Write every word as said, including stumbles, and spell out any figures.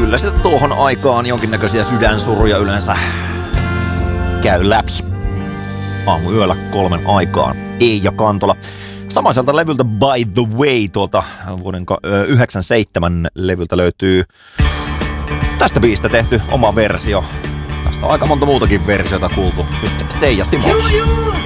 kyllä sitä tuohon aikaan jonkinnäköisiä sydänsuruja yleensä käy läpi. Aamuyöllä kolmen aikaan. Eija Kantola. Samaiselta levyltä By the Way tuolta vuoden yhdeksänkymmentäseitsemän levyltä löytyy tästä biistä tehty oma versio. Tästä on aika monta muutakin versiota kuultu. Nyt Seija Simo. Juu, juu.